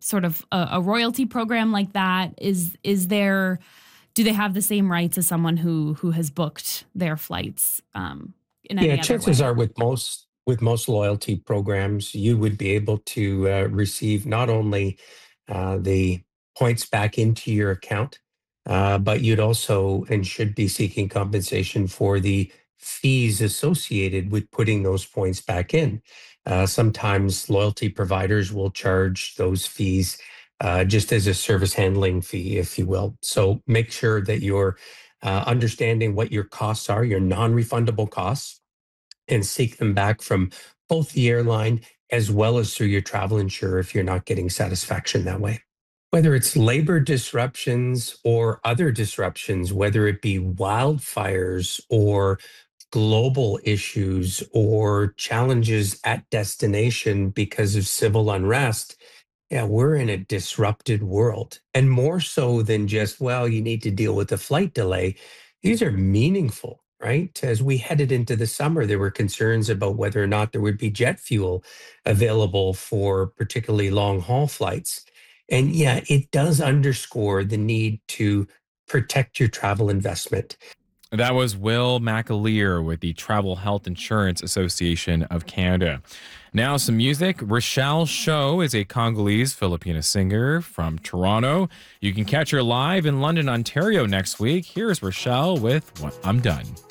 sort of a royalty program like that? Do they have the same rights as someone who has booked their flights in Yeah, any other chances way? are with most loyalty programs, you would be able to receive not only the points back into your account, but you'd also and should be seeking compensation for the fees associated with putting those points back in. Sometimes loyalty providers will charge those fees just as a service handling fee, if you will. So make sure that you're understanding what your costs are, your non-refundable costs, and seek them back from both the airline as well as through your travel insurer if you're not getting satisfaction that way. Whether it's labor disruptions or other disruptions, whether it be wildfires or global issues or challenges at destination because of civil unrest, yeah, we're in a disrupted world. And more so than just, well, you need to deal with the flight delay. These are meaningful, right? As we headed into the summer, there were concerns about whether or not there would be jet fuel available for particularly long haul flights. And yeah, it does underscore the need to protect your travel investment. That was Will McAleer with the Travel Health Insurance Association of Canada. Now, some music. Rochelle Show is a Congolese Filipina singer from Toronto. You can catch her live in London, Ontario next week. Here's Rochelle with What I'm Done.